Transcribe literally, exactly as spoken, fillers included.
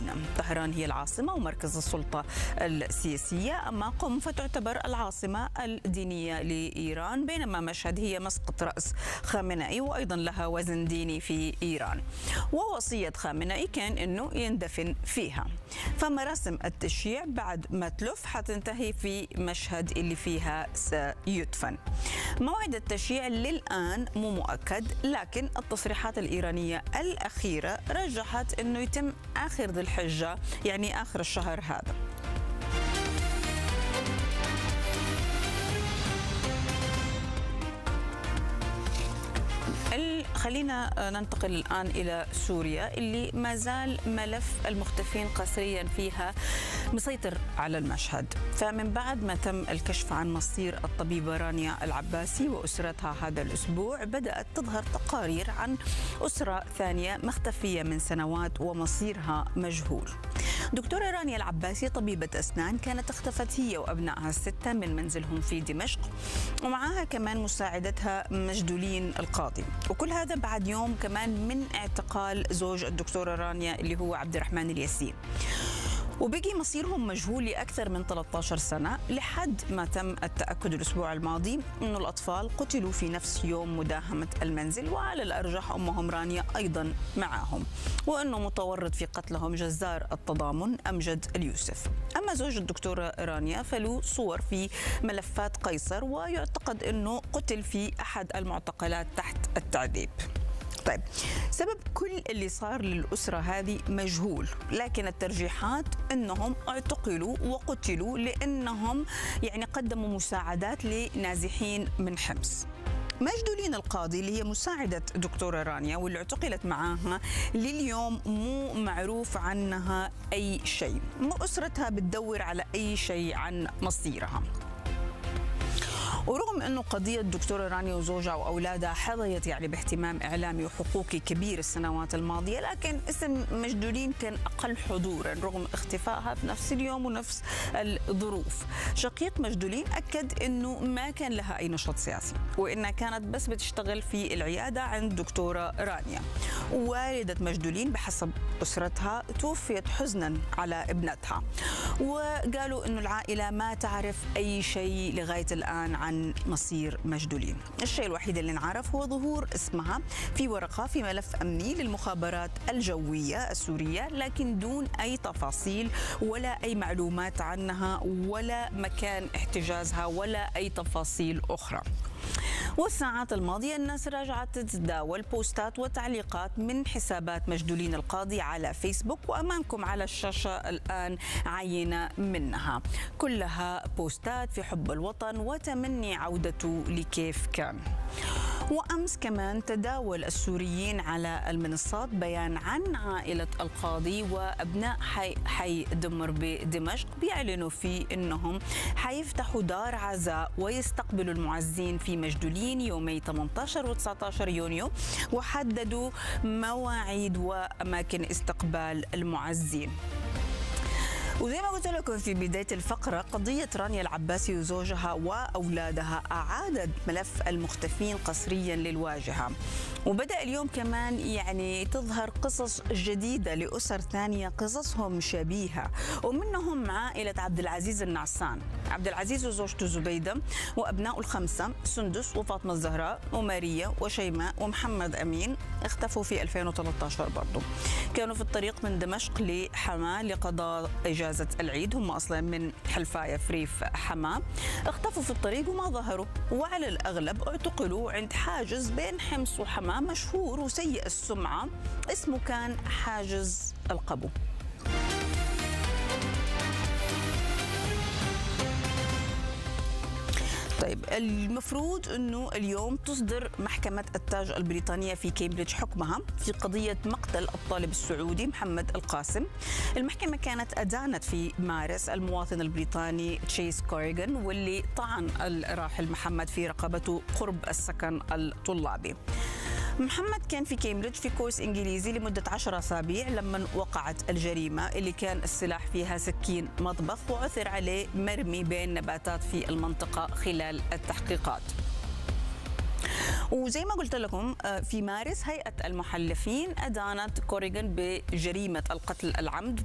المدينة. طهران هي العاصمة ومركز السلطة السياسية، أما قم فتعتبر العاصمة الدينية لإيران، بينما مشهد هي مسقط رأس خامنئي وأيضا لها وزن ديني في إيران. ووصية خامنئي كان أنه يندفن فيها. فمراسم التشييع بعد ما تلف حتنتهي في مشهد اللي فيها سيدفن. موعد التشييع للآن مو مؤكد، لكن التصريحات الإيرانية الأخيرة رجحت أنه يتم آخر ذي الحجة، يعني آخر الشهر هذا. خلينا ننتقل الآن إلى سوريا اللي ما زال ملف المختفين قسريا فيها مسيطر على المشهد. فمن بعد ما تم الكشف عن مصير الطبيبة رانيا العباسي وأسرتها هذا الأسبوع، بدأت تظهر تقارير عن أسرة ثانية مختفية من سنوات ومصيرها مجهول. دكتورة رانيا العباسي طبيبة أسنان كانت اختفت هي وأبنائها الستة من منزلهم في دمشق، ومعها كمان مساعدتها مجدولين القاضي، وكل هذا بعد يوم كمان من اعتقال زوج الدكتورة رانيا اللي هو عبد الرحمن الياسين. وبقي مصيرهم مجهول لأكثر من ثلاثة عشر سنة، لحد ما تم التأكد الأسبوع الماضي أنه الأطفال قتلوا في نفس يوم مداهمة المنزل، وعلى الأرجح أمهم رانيا أيضا معهم، وأنه متورط في قتلهم جزار التضامن أمجد اليوسف. أما زوج الدكتورة رانيا فله صور في ملفات قيصر، ويعتقد أنه قتل في أحد المعتقلات تحت التعذيب. طيب، سبب كل اللي صار للأسرة هذه مجهول، لكن الترجيحات أنهم اعتقلوا وقتلوا لأنهم يعني قدموا مساعدات لنازحين من حمص. مجدولين القاضي اللي هي مساعدة دكتورة رانيا واللي اعتقلت معاها لليوم مو معروف عنها أي شيء، مو أسرتها بتدور على أي شيء عن مصيرها. ورغم أنه قضية الدكتورة رانيا وزوجها وأولادها حظيت يعني باهتمام إعلامي وحقوقي كبير السنوات الماضية، لكن اسم مجدولين كان أقل حضورا رغم اختفائها في نفس اليوم ونفس الظروف. شقيق مجدولين أكد أنه ما كان لها أي نشاط سياسي، وإنها كانت بس بتشتغل في العيادة عند دكتورة رانيا. والدة مجدولين بحسب أسرتها توفيت حزنا على ابنتها، وقالوا أنه العائلة ما تعرف أي شيء لغاية الآن عن مصير مجدولين. الشيء الوحيد اللي نعرف هو ظهور اسمها في ورقة في ملف أمني للمخابرات الجوية السورية، لكن دون أي تفاصيل ولا أي معلومات عنها ولا مكان احتجازها ولا أي تفاصيل أخرى. والساعات الماضية الناس راجعت تتداول بوستات وتعليقات من حسابات مجدولين القاضي على فيسبوك، وأمامكم على الشاشة الآن عينة منها، كلها بوستات في حب الوطن وتمني عودته لكيف كان. وأمس كمان تداول السوريين على المنصات بيان عن عائلة القاضي وأبناء حي, حي دمر بدمشق، بيعلنوا فيه أنهم حيفتحوا دار عزاء ويستقبلوا المعزين في مجدولين يومي ثمانية عشر و تسعة عشر يونيو، وحددوا مواعيد وأماكن استقبال المعزين. وزي ما قلت لكم في بداية الفقرة، قضية رانيا العباسي وزوجها وأولادها أعادت ملف المختفين قسريا للواجهة، وبدأ اليوم كمان يعني تظهر قصص جديدة لأسر ثانية قصصهم شبيهة، ومنهم عائلة عبد العزيز النعسان. عبد العزيز وزوجته زبيدة وأبنائه الخمسة سندس وفاطمة الزهراء وماريا وشيماء ومحمد أمين اختفوا في ألفين وثلاثة عشر برضو. كانوا في الطريق من دمشق لحماة لقضاء إجازة العيد، هم أصلا من حلفاية في ريف حماة. اختفوا في الطريق وما ظهروا، وعلى الأغلب اعتقلوا عند حاجز بين حمص وحماة مشهور وسيء السمعة، اسمه كان حاجز القبو. طيب، المفروض أنه اليوم تصدر محكمة التاج البريطانية في كامبريدج حكمها في قضية مقتل الطالب السعودي محمد القاسم. المحكمة كانت أدانت في مارس المواطن البريطاني تشيس كوريغان واللي طعن الراحل محمد في رقبته قرب السكن الطلابي. محمد كان في كامبريدج في كورس إنجليزي لمدة عشرة أسابيع لما وقعت الجريمة اللي كان السلاح فيها سكين مطبخ، وعثر عليه مرمي بين نباتات في المنطقة خلال التحقيقات. وزي ما قلت لكم في مارس هيئة المحلفين أدانت كوريغان بجريمة القتل العمد